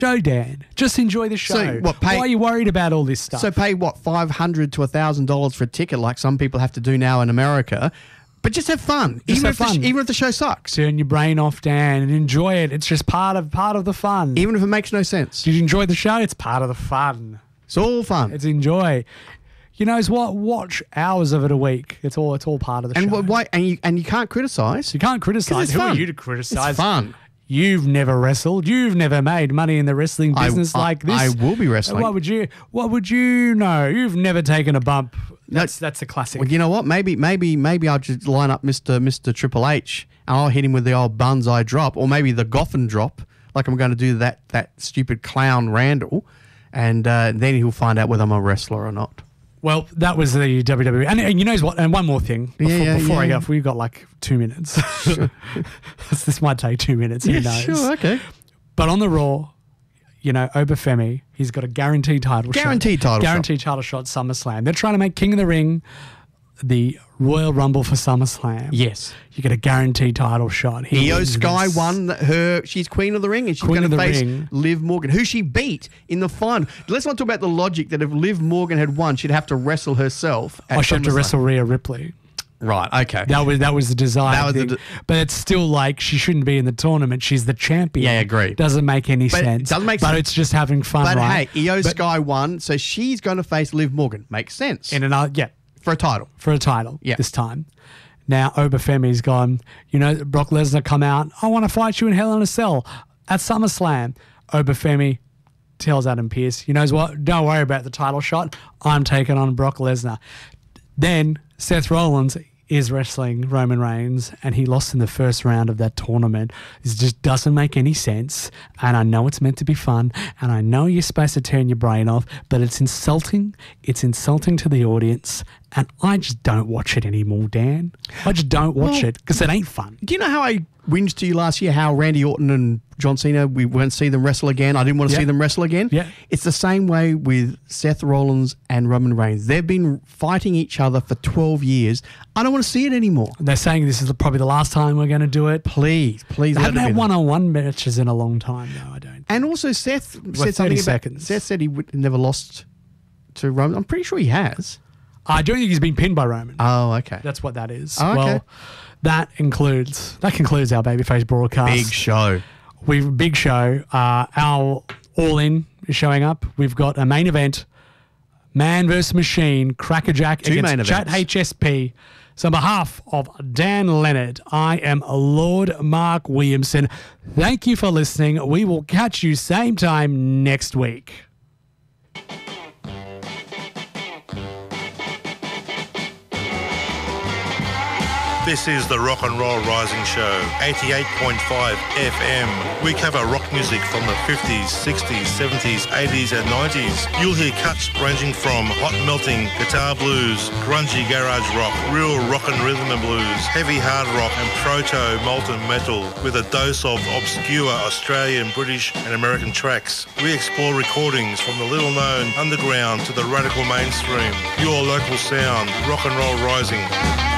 show, Dan. Just enjoy the show. So, Why are you worried about all this stuff? So pay $500 to $1,000 for a ticket, like some people have to do now in America. But just have fun. Just even have fun. Even if the show sucks. Turn your brain off, Dan, and enjoy it. It's just part of the fun. Even if it makes no sense. Did you enjoy the show? It's part of the fun. It's all fun. It's enjoy. You know what? Watch hours of it a week. It's all part of the show. Why? And you can't criticize. You can't criticize. It's Who fun. are you to criticize? It's fun. You've never wrestled. You've never made money in the wrestling business like this. I will be wrestling. What would you know? You've never taken a bump. That's a classic. Well, you know what? Maybe I'll just line up Mr. Triple H and I'll hit him with the old Banzai drop, or maybe the Goffin drop, like I'm going to do that stupid clown Randall, and then he'll find out whether I'm a wrestler or not. Well, that was the WWE. And you know what? And one more thing before I go, we've got like 2 minutes. Sure. This might take 2 minutes. Who knows? Sure, okay. But on the Raw, you know, Obafemi, he's got a guaranteed title shot. Guaranteed title shot SummerSlam. They're trying to make King of the Ring the Royal Rumble for SummerSlam. Yes. You get a guaranteed title shot. Io Sky won she's Queen of the Ring, and she's going to face Liv Morgan, who she beat in the final. Let's not talk about the logic that if Liv Morgan had won, she'd have to wrestle herself. She'd have to wrestle Rhea Ripley. Right, okay. That was the desire. But it's still like she shouldn't be in the tournament. She's the champion. Yeah, agreed. Doesn't make any sense. Doesn't make sense. But it's just having fun, but right? Hey, Io Sky won, so she's going to face Liv Morgan. Makes sense. In another, yeah. For a title. This time. Now, Obafemi's gone, you know, Brock Lesnar come out, I want to fight you in Hell in a Cell at SummerSlam. Obafemi tells Adam Pearce, you know what, don't worry about the title shot. I'm taking on Brock Lesnar. Then Seth Rollins is wrestling Roman Reigns, and he lost in the first round of that tournament. This just doesn't make any sense, and I know it's meant to be fun, and I know you're supposed to turn your brain off, but it's insulting. It's insulting to the audience, and I just don't watch it anymore, Dan. I just don't watch it because it ain't fun. Do you know how I whinged to you last year how Randy Orton and John Cena, we won't see them wrestle again? I didn't want to see them wrestle again. Yeah. It's the same way with Seth Rollins and Roman Reigns. They've been fighting each other for 12 years. I don't want to see it anymore. They're saying this is probably the last time we're going to do it. Please. They haven't had one-on-one matches in a long time, though, I don't. And also Seth said something about... Seth said he never lost to Roman. I'm pretty sure he has. I don't think he's been pinned by Roman. Oh, okay. That's what that is. Oh, okay. Well, that concludes our Babyface broadcast. Big show. Big show. Our All In is showing up. We've got a main event, Man vs. Machine, Crackerjack against Chat HSP. So on behalf of Dan Leonard, I am Lord Mark Williamson. Thank you for listening. We will catch you same time next week. This is the Rock and Roll Rising Show, 88.5 FM. We cover rock music from the 50s, 60s, 70s, 80s and 90s. You'll hear cuts ranging from hot melting guitar blues, grungy garage rock, real rock and rhythm and blues, heavy hard rock and proto molten metal with a dose of obscure Australian, British and American tracks. We explore recordings from the little known underground to the radical mainstream. Your local sound, Rock and Roll Rising.